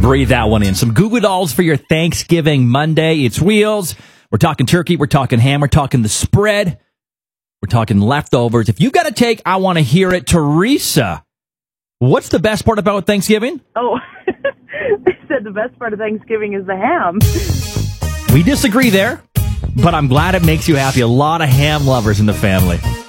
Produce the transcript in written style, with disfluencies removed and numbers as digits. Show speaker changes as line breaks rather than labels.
Breathe that one in. Some Goo Goo Dolls for your Thanksgiving Monday. It's Wheels. We're talking turkey. We're talking ham. We're talking the spread. We're talking leftovers. If you got a take, I want to hear it. Teresa, what's the best part about Thanksgiving?
Oh, I said the best part of Thanksgiving is the ham.
We disagree there, but I'm glad it makes you happy. A lot of ham lovers in the family.